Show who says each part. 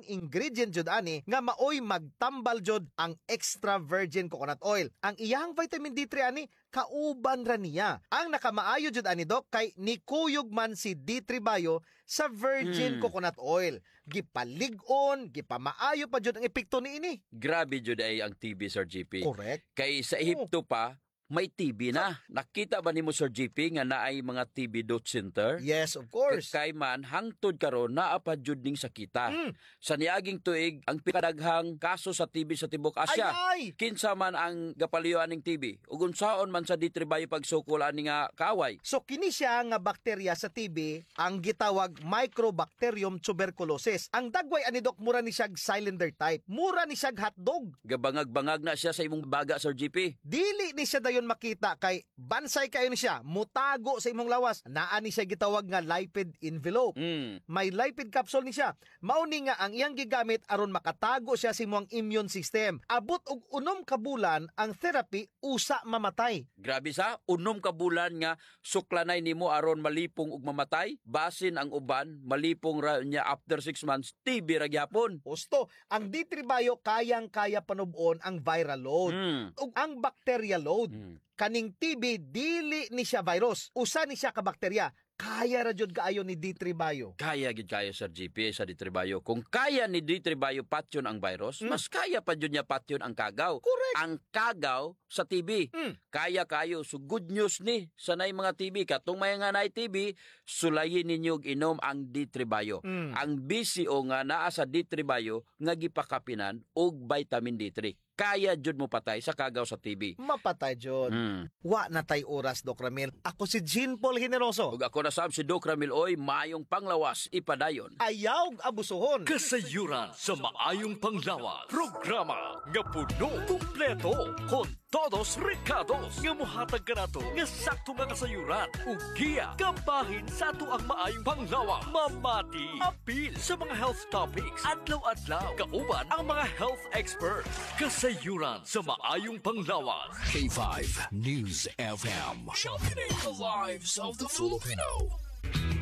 Speaker 1: main ingredient jud ani nga maoy magtambal jud ang extra virgin coconut oil. Ang iyang vitamin D3 ani kauban ra niya. Ang nakamaayo jud ani Dok kay nikuyog man si D3 Bio sa virgin coconut oil. Gipalig-on, gipamaayo pa jud ang epekto niini.
Speaker 2: Grabe jud ay ang TB, Sir GP.
Speaker 1: Correct.
Speaker 2: Kay sa Ehipto pa, may TB na. Nakita ba nimo, Sir GP, nga naay mga TB dot center?
Speaker 1: Yes, of course.
Speaker 2: Kay man, hangtod karon naa pa jud ning sakita. Sa niaging tuig, ang pinakadaghang kaso sa TB sa Tibok Asya.
Speaker 1: Ay!
Speaker 2: Kinsa man ang gapaliyuan ning TB? Ug unsaon man sa D3 Bio pagsukulan ni nga kaaway?
Speaker 1: So kini siya nga bakterya sa TB ang gitawag Microbacterium tuberculosis. Ang dagway ani Dok mura ni siya cylinder type. Mura ni siya hotdog.
Speaker 2: Gabangag-bangag na siya sa imong baga, Sir GP.
Speaker 1: Dili ni siya dayon makita kay bansay kayo ni siya, mutago sa imong lawas. Naa ni siya gitawag nga lipid envelope. May lipid capsule ni siya. Mao ni nga ang iyang gigamit aron makatago siya sa imong immune system. Abot og 6 ka bulan ang therapy usa mamatay.
Speaker 2: Grabe sa, 6 ka bulan nga suklanay nimo aron malipong ug mamatay. Basin ang uban, malipong ra niya after 6 months, TB ra gyapon.
Speaker 1: Gusto, ang D3 Bio kayang-kaya panubon ang viral load ug ang bacteria load. Kaning TB dili ni siya virus, usa ni siya ka bakterya. Kaya ra jud kaayo ni D3 Bio.
Speaker 2: Kaya gid kayo, Sir GP, sa D3 Bio. Kung kaya ni D3 Bio patyon ang virus, mas kaya pa jud niya patyon ang kagaw.
Speaker 1: Correct.
Speaker 2: Ang kagaw sa TB. Kaya kayo. So good news ni sanay mga TB. Katong may nga naay TB, sulayin ninyo og inom ang D3 Bio. Ang BCO nga naa sa D3 Bio nga gipakapinan og vitamin D3. Kaya jud mo patay sa kagaw sa TB.
Speaker 1: Mapatay jud. Wa na tay oras, Doc Ramil. Ako si Jean Paul Generoso.
Speaker 2: Ug ako na sab si Doc Ramil Oy, mayong panglawas ipadayon.
Speaker 1: Ayaw abusuhon.
Speaker 3: Kasayuran sa maayong panglawas. Programa nga puno, kumpleto, kon todos recados nga mohatag kanato nga sakto nga kasayuran ug giya kabahin sa ato ang maayong panglawas. Mamati apil sa mga health topics adlaw-adlaw kauban ang mga health experts. Kasayuran sa maayong panglawas.
Speaker 4: K5 News FM. Championing the lives of the Filipino.